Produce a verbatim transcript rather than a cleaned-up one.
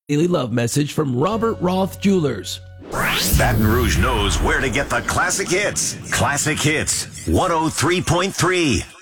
Daily love message from Robert Roth Jewelers. Baton Rouge knows where to get the classic hits. Classic Hits, one oh three point three.